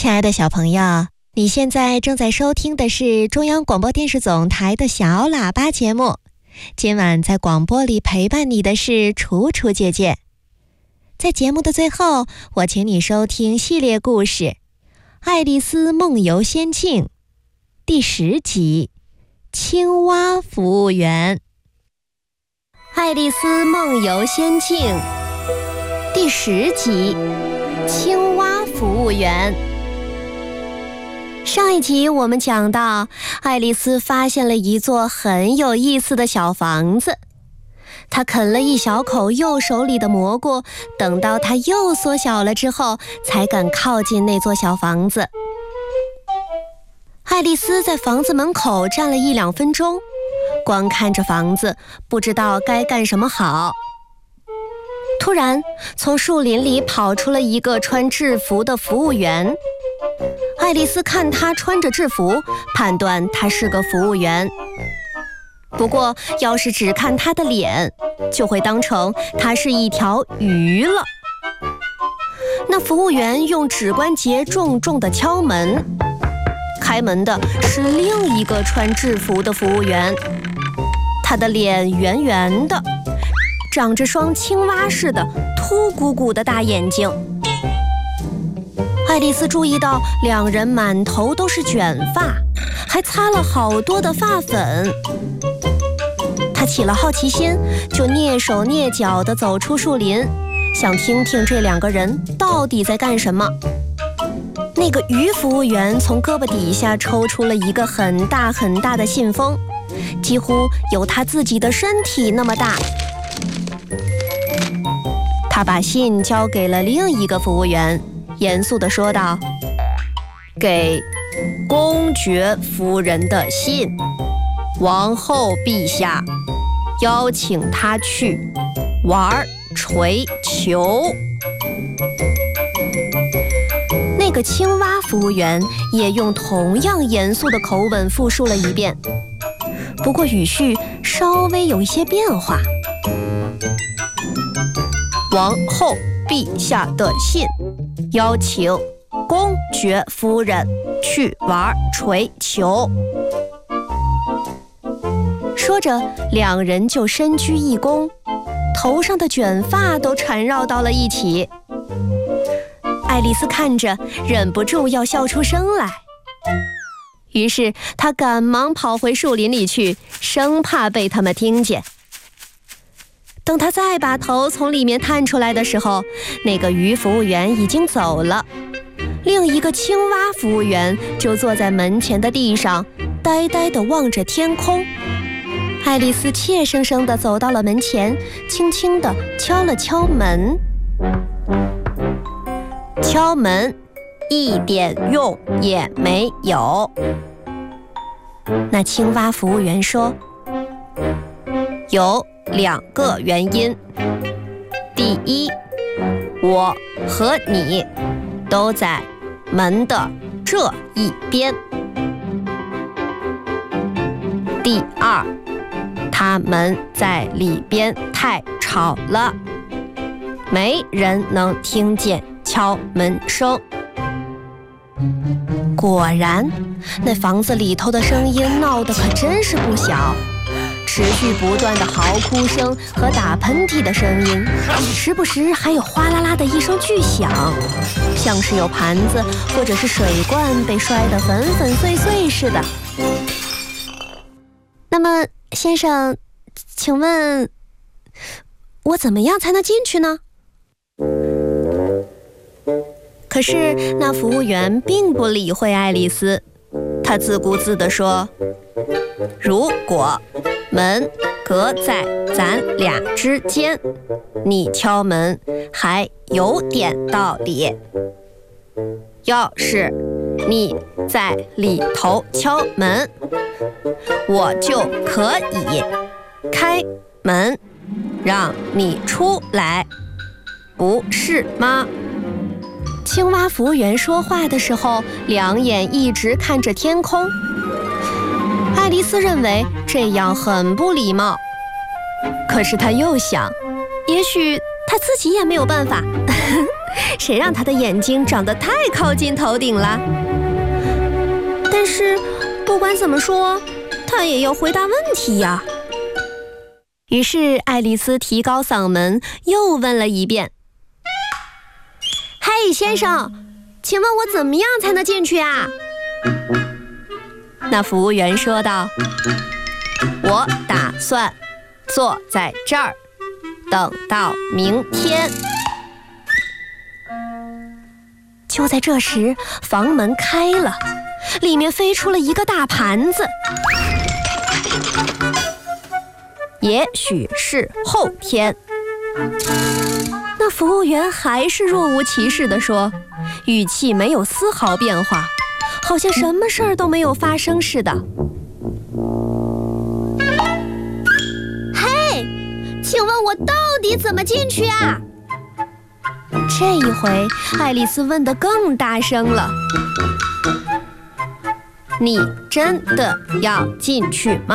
亲爱的小朋友，你现在正在收听的是中央广播电视总台的小喇叭节目。今晚在广播里陪伴你的是楚楚姐姐。在节目的最后，我请你收听系列故事《爱丽丝梦游仙境》第10集《青蛙服务员》。爱丽丝梦游仙境第10集《青蛙服务员》。上一集我们讲到，爱丽丝发现了一座很有意思的小房子。她啃了一小口右手里的蘑菇，等到它又缩小了之后，才敢靠近那座小房子。爱丽丝在房子门口站了1-2分钟，光看着房子，不知道该干什么好。突然，从树林里跑出了一个穿制服的服务员。爱丽丝看他穿着制服，判断他是个服务员。不过，要是只看他的脸，就会当成他是一条鱼了。那服务员用指关节重重地敲门，开门的是另一个穿制服的服务员。他的脸圆圆的，长着双青蛙似的凸鼓鼓的大眼睛。爱丽丝注意到两人满头都是卷发，还擦了好多的发粉。她起了好奇心，就蹑手蹑脚地走出树林，想听听这两个人到底在干什么。那个鱼服务员从胳膊底下抽出了一个很大很大的信封，几乎有他自己的身体那么大。他把信交给了另一个服务员，严肃地说道：“给公爵夫人的信，王后陛下邀请她去玩锤球。”那个青蛙服务员也用同样严肃的口吻复述了一遍，不过语序稍微有一些变化。王后陛下的信，邀请公爵夫人去玩锤球。说着，两人就深鞠一躬，头上的卷发都缠绕到了一起。爱丽丝看着，忍不住要笑出声来。于是她赶忙跑回树林里去，生怕被他们听见。等她再把头从里面探出来的时候，那个鱼服务员已经走了，另一个青蛙服务员就坐在门前的地上，呆呆地望着天空。爱丽丝怯生生地走到了门前，轻轻地敲了敲门。敲门一点用也没有。那青蛙服务员说：“有2个原因。第一，我和你都在门的这一边。第二，他们在里边太吵了，没人能听见敲门声。”果然，那房子里头的声音闹得可真是不小，持续不断的嚎哭声和打喷嚏的声音，时不时还有哗啦啦的一声巨响，像是有盘子或者是水罐被摔得粉粉碎碎似的。那么，先生，请问我怎么样才能进去呢？可是那服务员并不理会爱丽丝，他自顾自地说：“如果门隔在咱俩之间，你敲门还有点道理。要是你在里头敲门，我就可以开门让你出来，不是吗？”青蛙服务员说话的时候，两眼一直看着天空。爱丽丝认为这样很不礼貌，可是她又想，也许她自己也没有办法。 谁让他的眼睛长得太靠近头顶了？但是不管怎么说，他也要回答问题呀。于是爱丽丝提高嗓门又问了一遍：嘿，先生，请问我怎么样才能进去啊？那服务员说道：我打算坐在这儿，等到明天。就在这时，房门开了，里面飞出了一个大盘子。也许是后天。那服务员还是若无其事地说，语气没有丝毫变化，好像什么事儿都没有发生似的。嘿，请问我到底怎么进去啊？这一回，爱丽丝问得更大声了。你真的要进去吗？